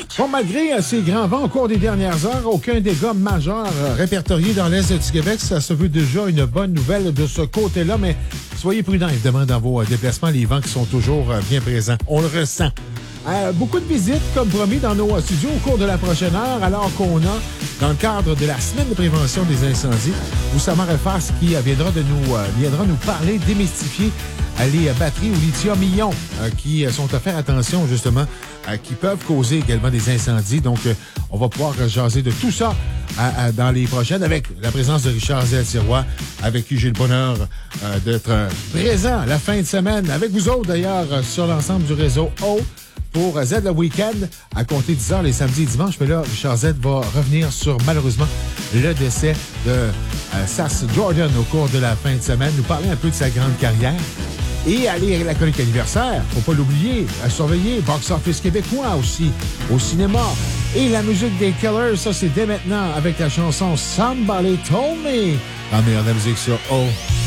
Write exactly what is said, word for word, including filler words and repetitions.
Bon, malgré ces grands vents au cours des dernières heures, aucun dégât majeur répertorié dans l'Est du Québec. Ça se veut déjà une bonne nouvelle de ce côté-là, mais soyez prudents, évidemment, dans vos déplacements. Les vents qui sont toujours bien présents. On le ressent. Euh, beaucoup de visites, comme promis, dans nos studios au cours de la prochaine heure, alors qu'on a, dans le cadre de la semaine de prévention des incendies, Oussama Refas qui viendra, de nous, euh, viendra nous parler, démystifier euh, les batteries au lithium-ion euh, qui sont à faire attention, justement, euh, qui peuvent causer également des incendies. Donc, euh, on va pouvoir jaser de tout ça à, à, dans les prochaines avec la présence de Richard Zell-Sirois, avec qui j'ai le bonheur euh, d'être présent la fin de semaine, avec vous autres, d'ailleurs, sur l'ensemble du réseau O. Pour Z le week-end, à compter dix heures les samedis et dimanches. Mais là, Richard Z va revenir sur, malheureusement, le décès de euh, Sass Jordan au cours de la fin de semaine, nous parler un peu de sa grande carrière. Et aller à la chronique anniversaire, faut pas l'oublier, à surveiller, Box Office québécois aussi, au cinéma. Et la musique des Killers, ça c'est dès maintenant avec la chanson Somebody Told Me, en meilleure de la musique sur O.